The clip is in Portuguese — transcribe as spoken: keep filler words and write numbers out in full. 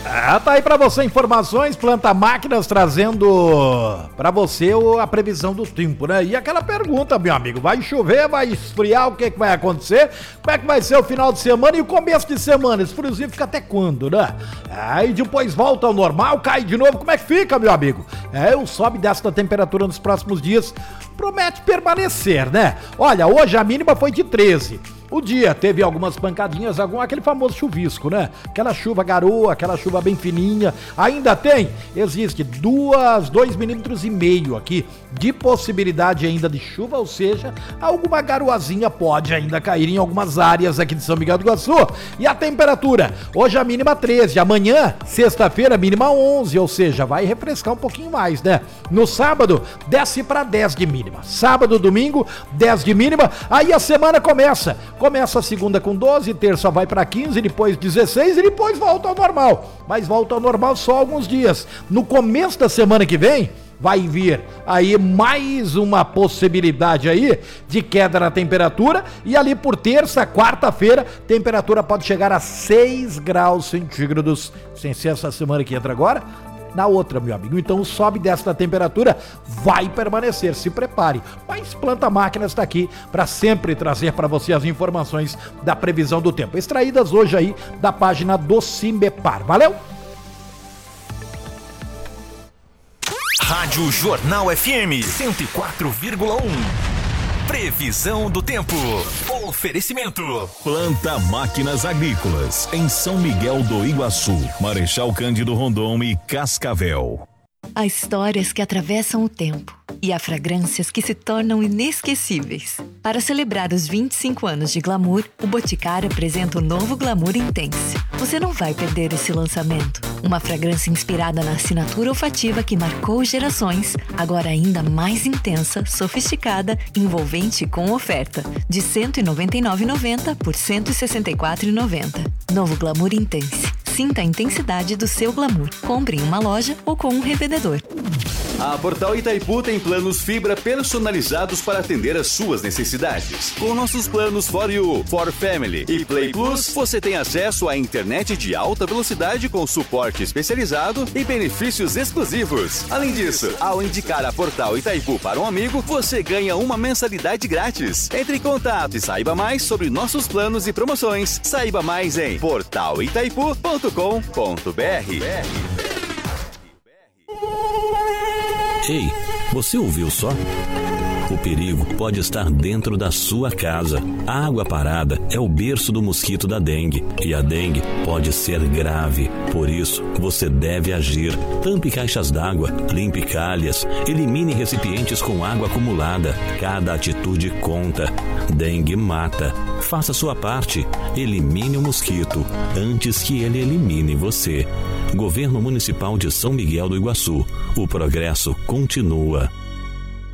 Ah, tá aí pra você informações, Planta Máquinas trazendo pra você a previsão do tempo, né? E aquela pergunta, meu amigo, vai chover, vai esfriar, o que que vai acontecer? Como é que vai ser o final de semana e o começo de semana? Esse friozinho fica até quando, né? Aí depois volta ao normal, cai de novo, como é que fica, meu amigo? É, o sobe e desce da temperatura nos próximos dias promete permanecer, né? Olha, hoje a mínima foi de treze. O dia teve algumas pancadinhas, algum, aquele famoso chuvisco, né? Aquela chuva garoa, aquela chuva bem fininha. Ainda tem, existe duas, dois milímetros e meio aqui de possibilidade ainda de chuva, ou seja, alguma garoazinha pode ainda cair em algumas áreas aqui de São Miguel do Iguaçu. E a temperatura? Hoje a mínima treze, amanhã, sexta-feira, mínima onze, ou seja, vai refrescar um pouquinho mais, né? No sábado, desce para dez de mínima. Sábado, domingo, dez de mínima. Aí a semana começa. Começa a segunda com doze, terça vai para quinze, depois dezesseis e depois volta ao normal. Mas volta ao normal só alguns dias. No começo da semana que vem, vai vir aí mais uma possibilidade aí de queda na temperatura e ali por terça, quarta-feira, temperatura pode chegar a seis graus centígrados, sem ser essa semana que entra agora, na outra, meu amigo. Então o sobe desta temperatura vai permanecer, se prepare. Mas Planta Máquinas está aqui para sempre trazer para você as informações da previsão do tempo, extraídas hoje aí da página do Simbepar. Valeu? Rádio Jornal F M cento e quatro vírgula um. Previsão do tempo. Oferecimento. Planta Máquinas Agrícolas, em São Miguel do Iguaçu, Marechal Cândido Rondon e Cascavel. Há histórias que atravessam o tempo e há fragrâncias que se tornam inesquecíveis. Para celebrar os vinte e cinco anos de Glamour, o Boticário apresenta o novo Glamour Intense. Você não vai perder esse lançamento. Uma fragrância inspirada na assinatura olfativa que marcou gerações, agora ainda mais intensa, sofisticada, envolvente e com oferta. De cento e noventa e nove reais e noventa centavos por cento e sessenta e quatro reais e noventa centavos. Novo Glamour Intense. Sinta a intensidade do seu glamour. Compre em uma loja ou com um revendedor. A Portal Itaipu tem planos fibra personalizados para atender às suas necessidades. Com nossos planos For You, For Family e Play Plus, você tem acesso à internet de alta velocidade com suporte especializado e benefícios exclusivos. Além disso, ao indicar a Portal Itaipu para um amigo, você ganha uma mensalidade grátis. Entre em contato e saiba mais sobre nossos planos e promoções. Saiba mais em portal itaipu ponto com ponto br. Ei, você ouviu só? O perigo pode estar dentro da sua casa. A água parada é o berço do mosquito da dengue e a dengue pode ser grave. Por isso, você deve agir. Tampe caixas d'água, limpe calhas, elimine recipientes com água acumulada. Cada atitude conta. Dengue mata. Faça sua parte. Elimine o mosquito antes que ele elimine você. Governo Municipal de São Miguel do Iguaçu. O progresso continua.